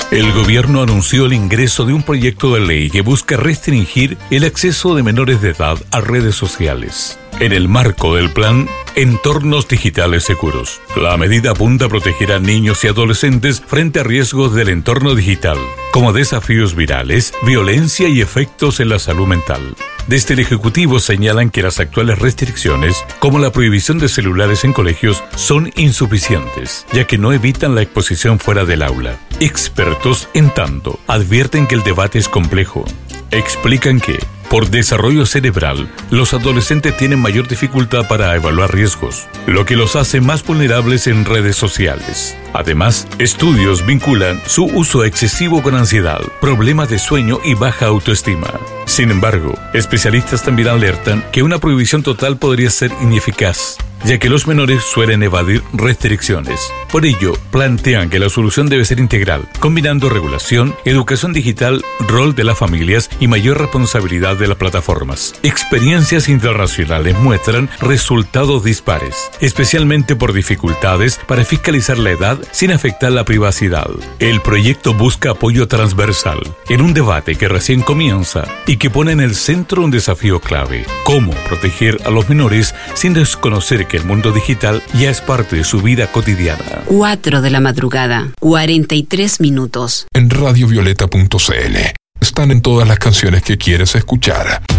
El gobierno anunció el ingreso de un proyecto de ley que busca restringir el acceso de menores de edad a redes sociales. En el marco del plan Entornos Digitales Seguros, la medida apunta a proteger a niños y adolescentes frente a riesgos del entorno digital, como desafíos virales, violencia y efectos en la salud mental. Desde el Ejecutivo señalan que las actuales restricciones, como la prohibición de celulares en colegios, son insuficientes, ya que no evitan la exposición fuera del aula. Expertos, en tanto, advierten que el debate es complejo. Explican que, por desarrollo cerebral, los adolescentes tienen mayor dificultad para evaluar riesgos, lo que los hace más vulnerables en redes sociales. Además, estudios vinculan su uso excesivo con ansiedad, problemas de sueño y baja autoestima. Sin embargo, especialistas también alertan que una prohibición total podría ser ineficaz, ya que los menores suelen evadir restricciones. Por ello, plantean que la solución debe ser integral, combinando regulación, educación digital, rol de las familias y mayor responsabilidad de las plataformas. Experiencias internacionales muestran resultados dispares, especialmente por dificultades para fiscalizar la edad sin afectar la privacidad. El proyecto busca apoyo transversal en un debate que recién comienza y que pone en el centro un desafío clave: cómo proteger a los menores sin desconocer que el mundo digital ya es parte de su vida cotidiana. 4 de la madrugada, 43 minutos. En radiovioleta.cl están en todas las canciones que quieres escuchar.